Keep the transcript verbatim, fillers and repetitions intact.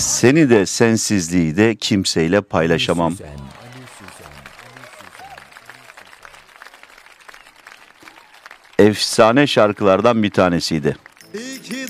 Seni de sensizliği de kimseyle paylaşamam. Efsane şarkılardan bir tanesiydi.